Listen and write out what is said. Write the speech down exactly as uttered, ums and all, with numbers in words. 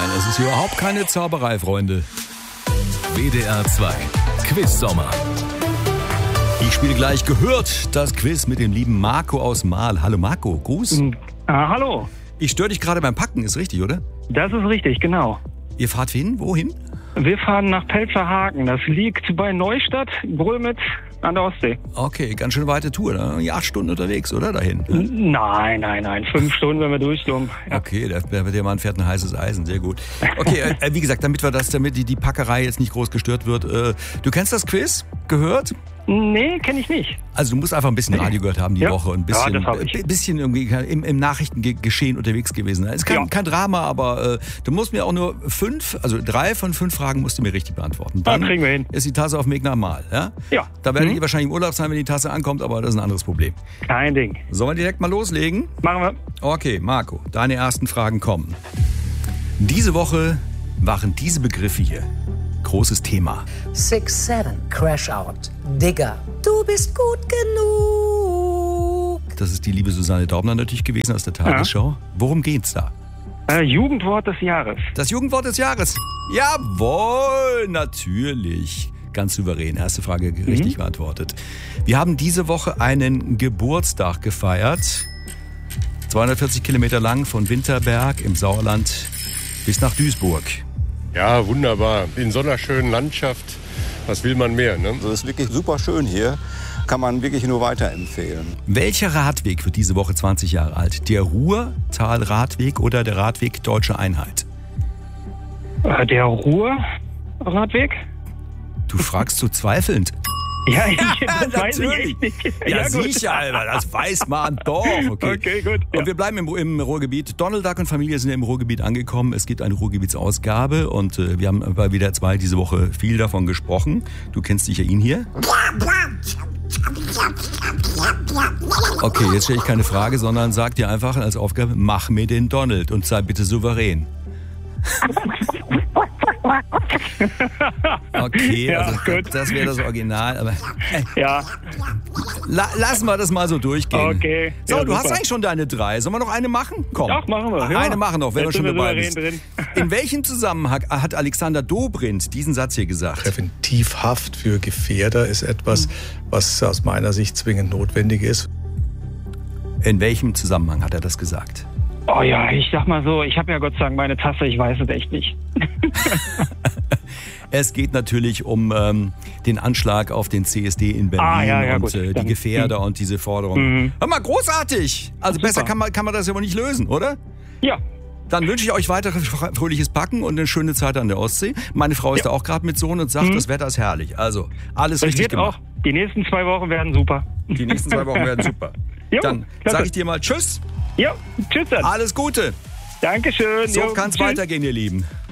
Nein, es ist überhaupt keine Zauberei, Freunde. W D R zwei Quiz-Sommer. Ich spiele gleich gehört das Quiz mit dem lieben Marco aus Mahl. Hallo Marco, Gruß. Ah, hallo. Ich störe dich gerade beim Packen, ist richtig, oder? Das ist richtig, genau. Ihr fahrt hin? Wohin? Wir fahren nach Pelzerhaken. Das liegt bei Neustadt, Grömitz an der Ostsee. Okay, ganz schön weite Tour. Da acht Stunden unterwegs, oder? Dahin. N- Nein, nein, nein. Fünf Stunden, wenn wir durchkommen. Ja. Okay, der, der, der Mann fährt ein heißes Eisen, sehr gut. Okay, äh, wie gesagt, damit wir das, damit die, die Packerei jetzt nicht groß gestört wird. Äh, du kennst das Quiz? Gehört? Nee, kenne ich nicht. Also du musst einfach ein bisschen Radio gehört haben die Ja. Woche und ein bisschen, Ja, das hab ich. äh, bisschen irgendwie im, im Nachrichtengeschehen unterwegs gewesen. Es ist kein, Ja. kein Drama, aber äh, du musst mir auch nur fünf, also drei von fünf Fragen musst du mir richtig beantworten. Dann Ja, kriegen wir hin. ist die Tasse auf dem Weg nach Mal. Ja? Ja. Da werdet Mhm. ihr wahrscheinlich im Urlaub sein, wenn die Tasse ankommt, aber das ist ein anderes Problem. Kein Ding. Sollen wir direkt mal loslegen? Machen wir. Okay, Marco, deine ersten Fragen kommen. Diese Woche waren diese Begriffe hier großes Thema. six seven, Crash Out, Digger, du bist gut genug. Das ist die liebe Susanne Daubner natürlich gewesen aus der Tagesschau. Worum geht's da? Äh, Jugendwort des Jahres. Das Jugendwort des Jahres. Jawohl, natürlich. Ganz souverän. Erste Frage richtig Mhm. beantwortet. Wir haben diese Woche einen Geburtstag gefeiert. zweihundertvierzig Kilometer lang von Winterberg im Sauerland bis nach Duisburg. Ja, wunderbar. In so einer schönen Landschaft. Was will man mehr, ne? Also es ist wirklich super schön hier. Kann man wirklich nur weiterempfehlen. Welcher Radweg wird diese Woche zwanzig Jahre alt? Der Ruhrtal-Radweg oder der Radweg Deutsche Einheit? Äh, der Ruhr-Radweg? Du fragst so zweifelnd. Ja, ich, das weiß ich Natürlich. echt nicht. Ja, gut. sicher, Alter, das weiß man doch. Okay, Okay, gut. Ja. Und wir bleiben im, im Ruhrgebiet. Donald Duck und Familie sind im Ruhrgebiet angekommen. Es gibt eine Ruhrgebietsausgabe und äh, wir haben bei W D R zwei diese Woche viel davon gesprochen. Du kennst sicher ihn hier. Okay, jetzt stelle ich keine Frage, sondern sag dir einfach als Aufgabe, mach mir den Donald und sei bitte souverän. Okay, Ja, also gut. das wäre das Original, aber äh, Ja, la, lassen wir das mal so durchgehen. Okay, So, ja, du hast super. eigentlich schon deine drei. Sollen wir noch eine machen? Komm. Ach, machen wir, ja. Eine machen noch, wenn Jetzt wir schon sind wir dabei souverän sind. drin. In welchem Zusammenhang hat Alexander Dobrindt diesen Satz hier gesagt? Präventivhaft für Gefährder ist etwas, was aus meiner Sicht zwingend notwendig ist. In welchem Zusammenhang hat er das gesagt? oh ja, ich sag mal so, ich habe ja Gott sei Dank meine Tasse, ich weiß es echt nicht. Es geht natürlich um ähm, den Anschlag auf den C S D in Berlin Ah, ja, ja, und gut. äh, die Dann- Gefährder und diese Forderungen. Mhm. Hör mal, großartig! Also besser Super. kann man, kann man das ja wohl nicht lösen, oder? Ja, Dann wünsche ich euch weiteres fröhliches Packen und eine schöne Zeit an der Ostsee. Meine Frau ist Ja. da auch gerade mit Sohn und sagt, Mhm. das Wetter ist herrlich. Also alles das richtig wird gemacht. auch. Die nächsten zwei Wochen werden super. Die nächsten zwei Wochen werden super. Jo, Dann klasse. sage ich dir mal Tschüss, Ja, tschüss dann. alles Gute. Dankeschön. So Jo, kann es tschüss. weitergehen, ihr Lieben.